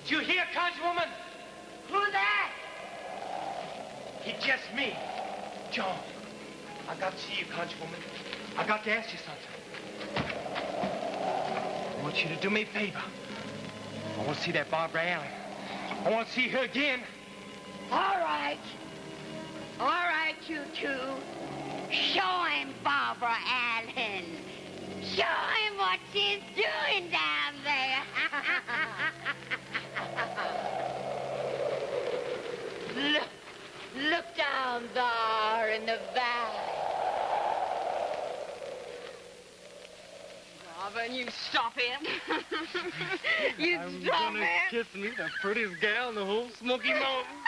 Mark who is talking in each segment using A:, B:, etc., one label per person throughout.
A: Did you hear, Conjurwoman?
B: Who's that?
A: It's just me, John. I got to see you, Conjurwoman. I got to ask you something. I want you to do me a favor. I want to see that Barbara Allen. I want to see her again.
B: All right. All right, you two. Show him Barbara Allen. Show him what she's doing down there. Look down there in the valley. Robin, you stop him. You
C: I'm
B: stop
C: gonna
B: him.
C: kiss me, the prettiest gal in the whole Smoky Mountains.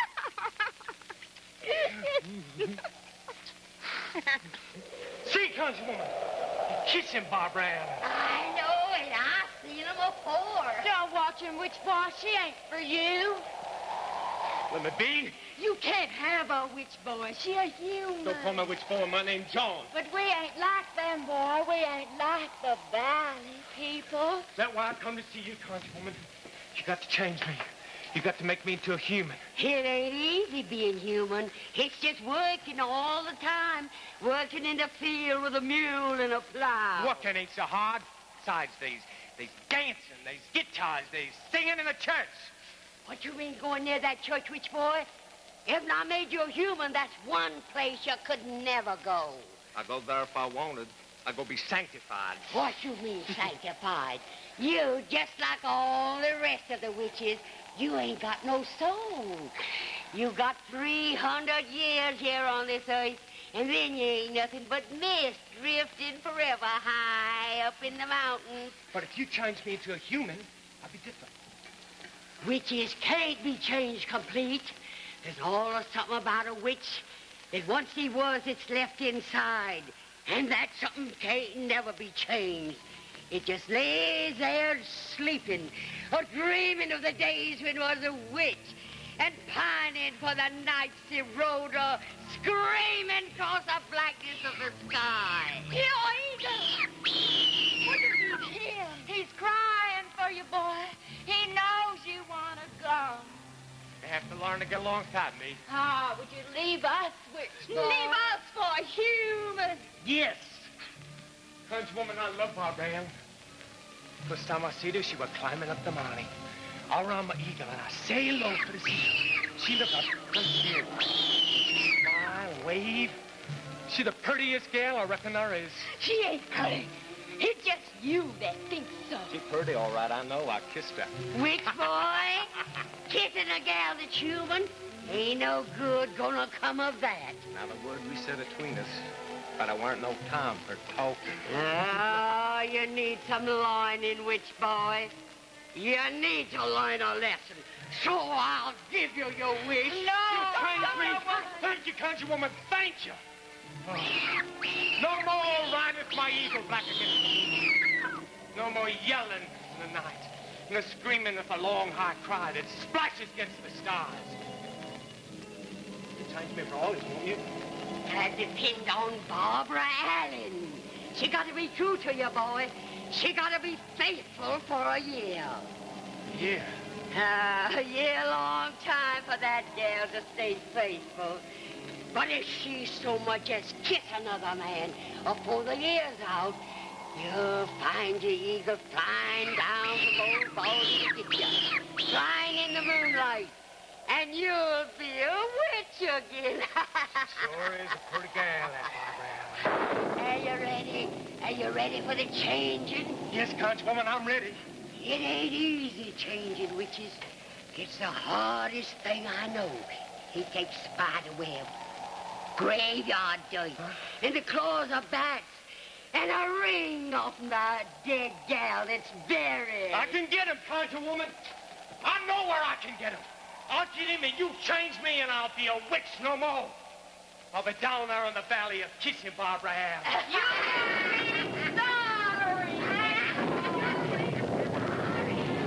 A: See, Conjurwoman. You're kissing Barbara Allen.
B: I know it. I've seen him before. Don't watch him, witch boy. She ain't for you.
A: Let me be.
B: You can't have a witch boy. She a human.
A: Don't call my witch boy. My name's John.
B: But we ain't like them, boy. We ain't like the valley people.
A: That's why I come to see you, Conjurwoman. You got to change me. You got to make me into a human.
B: It ain't easy being human. It's just working all the time. Working in the field with a mule and a plow.
A: Working ain't so hard. Besides, there's dancing, there's guitars, there's singing in the church.
B: What you mean going near that church, witch boy? If I made you a human, that's one place you could never go.
A: I go there if I wanted. I go be sanctified.
B: What you mean sanctified? You, just like all the rest of the witches, you ain't got no soul. You got 300 years here on this earth, and then you ain't nothing but mist drifting forever high up in the mountains.
A: But if you change me into a human, I'll be different.
B: Witches can't be changed complete. There's always something about a witch that once he was, it's left inside. And that something can't never be changed. It just lays there sleeping, or dreaming of the days when it was a witch, and pining for the nights he rode, screaming across the blackness of the sky.
D: Your eagle! What did you hear? He's crying for you, boy. He knows you want to go.
A: You have to learn to get alongside me.
D: Ah, would you leave us, witch boy? Leave us for humans.
A: Yes. Conjurwoman, I love Barbara Allen. First time I see her, she was climbing up the mountain. I run my eagle and I say low for the sea. She looked up from here. She smile and wave. She the prettiest gal I reckon there is.
B: She ain't pretty. It's just you that thinks so.
A: She's pretty, all right. I know. I kissed her.
B: Witch boy, kissing a gal that's human ain't no good gonna come of that.
A: Now, the word we said between us, but there weren't no time for talking.
B: Oh, you need some learning, witch boy. You need to learn a lesson. So I'll give you your wish.
A: Thank you, Conjurwoman. Thank you. Oh. No more riding my eagle back against the moon. No more yelling in the night. No screaming with a long, high cry that splashes against the stars. You change me for always, won't you?
B: That depends on Barbara Allen. She got to be true to you, boy. She got to be faithful for a year.
A: Yeah.
B: A year long time for that gal to stay faithful. But if she so much as kiss another man before the year's out, you'll find your eagle flying down from old Baldy to get you, flying in the moonlight, and you'll be a witch again.
A: Sure is a pretty gal, that Barbara Allen.
B: Are you ready? Are you ready for the changing?
A: Yes, Conjurwoman, I'm ready.
B: It ain't easy changing witches. It's the hardest thing I know. He takes spider web, graveyard dirt, and the claws of bats, and a ring off the dead gal that's buried.
A: I can get him, Conjurwoman. I know where I can get him. I'll get him and you change me and I'll be a witch no more. I'll be down there in the valley of kissing Barbara Allen.